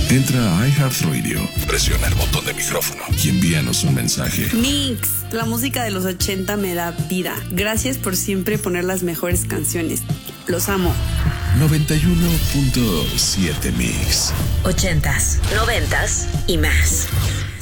Entra a iHeartRadio, presiona el botón de micrófono y envíanos un mensaje. Mix, la música de los 80 me da vida. Gracias por siempre poner las mejores canciones. Los amo. 91.7 Mix. 80s, 90s y más.